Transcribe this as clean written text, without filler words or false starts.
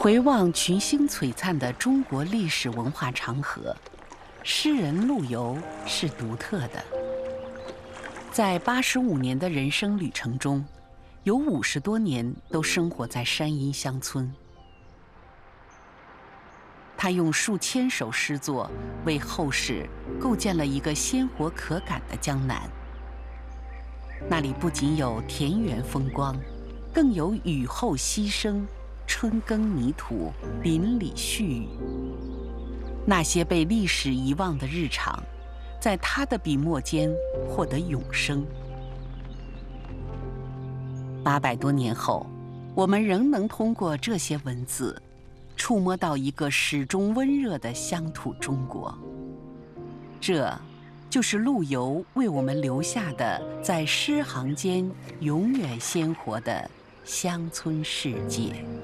回望群星璀璨的中国历史文化长河，诗人陆游是独特的。在85年的人生旅程中，有50多年都生活在山阴乡村。他用数千首诗作为后世构建了一个鲜活可感的江南。那里不仅有田园风光，更有雨后溪声、春耕泥土、邻里絮语。那些被历史遗忘的日常，在他的笔墨间获得永生。800多年后，我们仍能通过这些文字，触摸到一个始终温热的乡土中国。这就是陆游为我们留下的在诗行间永远鲜活的乡村世界。